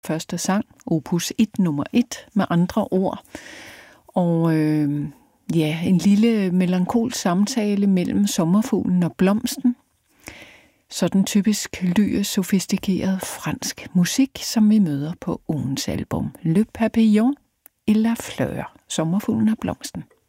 første sang, opus 1, nummer 1, med andre ord. Og en lille melankolsk samtale mellem sommerfuglen og blomsten. Sådan typisk lyrisk sofistikeret fransk musik, som vi møder på ugens album Le Papillon et la Fleur, sommerfuglen og blomsten.